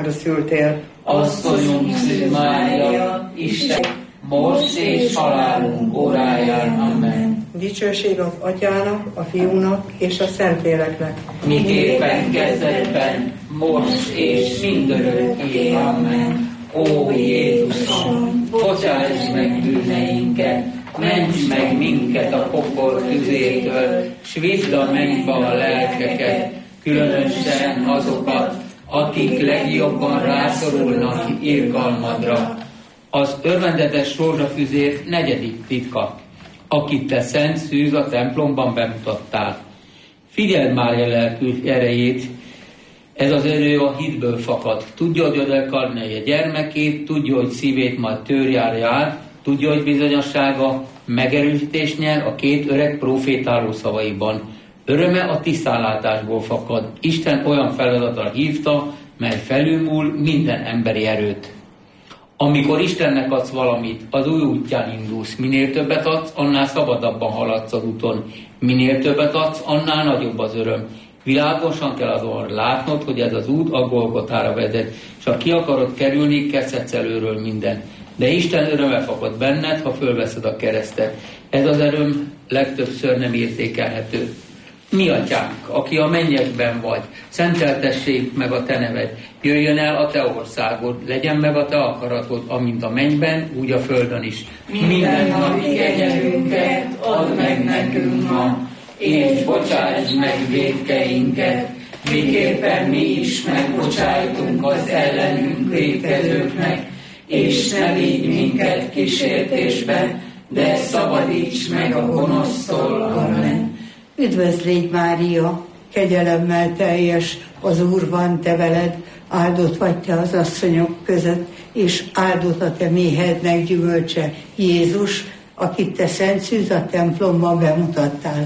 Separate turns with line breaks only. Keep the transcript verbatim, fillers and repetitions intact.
Mária szültél.
Asszonyunk Szűz Mária, Isten, most és halálunk óráján. Amen.
Dicsőség az Atyának, a Fiúnak és a Szentléleknek.
Miképpen kezdetben, most és mindörökké. Amen. Ó Jézusom, bocsáss meg bűneinket, ments meg minket a pokol tüzétől, s vidd a mennybe a lelkeket, különösen azokat, akik legjobban rászorulnak irgalmadra. Az örvendetes rózsafüzér negyedik titka, akit te Szent Szűz a templomban bemutattál. Figyeld Mária lelkű erejét, ez az erő a hitből fakad. Tudja, hogy odakarni a gyermekét, tudja, hogy szívét majd törjárja át, tudja, hogy bizonyossága megerősítést nyer a két öreg profétáló szavaiban. Öröme a tisztánlátásból fakad. Isten olyan feladatra hívta, mely felülmúl minden emberi erőt. Amikor Istennek adsz valamit, az új útján indulsz. Minél többet adsz, annál szabadabban haladsz az úton. Minél többet adsz, annál nagyobb az öröm. Világosan kell azonban látnod, hogy ez az út a Golgotára vezet, és ha ki akarod kerülni, kezdhetsz előről minden. De Isten öröme fakad benned, ha fölveszed a keresztet. Ez az öröm legtöbbször nem értékelhető. Mi Atyánk, aki a mennyekben vagy, szenteltessék meg a te neved, jöjjön el a te országod, legyen meg a te akaratod, amint a mennyben, úgy a földön is.
Minden napi kenyerünket add meg nekünk ma, és bocsáss meg vétkeinket, miképpen mi is megbocsájtunk az ellenünk vétkezőknek, és ne vigy minket kísértésbe, de szabadíts meg a gonosztól. Amen.
Üdvözlégy Mária, kegyelemmel teljes, az Úr van te veled, áldott vagy te az asszonyok között, és áldott a te méhednek gyümölcse, Jézus, akit te Szent Szűz a templomban bemutattál.